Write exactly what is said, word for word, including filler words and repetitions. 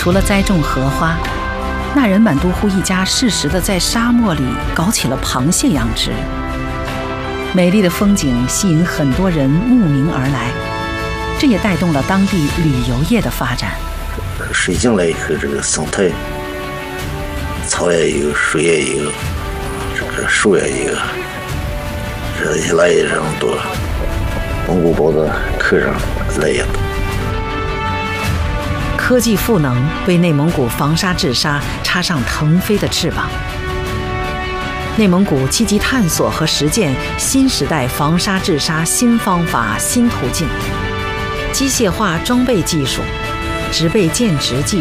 除了栽种荷花，那人满都护一家适时地在沙漠里搞起了螃蟹养殖。美丽的风景吸引很多人慕名而来，这也带动了当地旅游业的发展。 水进来以后，这个生态，草也有，水也有，这个树也有，这些来的人多，蒙古包的客人来也多。 科技赋能为内蒙古防沙治沙插上腾飞的翅膀。内蒙古积极探索和实践新时代防沙治沙新方法、新途径，机械化装备技术、植被建植技术。